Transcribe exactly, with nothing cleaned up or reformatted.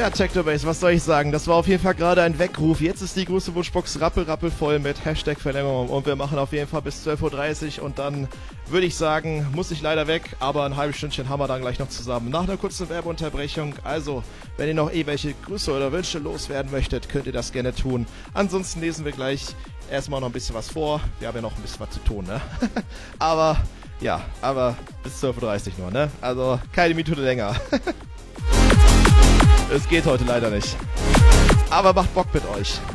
Ja, Technobase, was soll ich sagen? Das war auf jeden Fall gerade ein Weckruf. Jetzt ist die große Wunschbox rappel, rappel voll mit Hashtag Verlängerung und wir machen auf jeden Fall bis zwölf Uhr dreißig und dann würde ich sagen, muss ich leider weg, aber ein halbes Stündchen haben wir dann gleich noch zusammen. Nach einer kurzen Werbeunterbrechung, also, wenn ihr noch eh welche Grüße oder Wünsche loswerden möchtet, könnt ihr das gerne tun. Ansonsten lesen wir gleich erstmal noch ein bisschen was vor. Wir haben ja noch ein bisschen was zu tun, ne? aber, ja, aber bis zwölf Uhr dreißig nur, ne? Also, keine Minute länger. Es geht heute leider nicht. Aber macht Bock mit euch.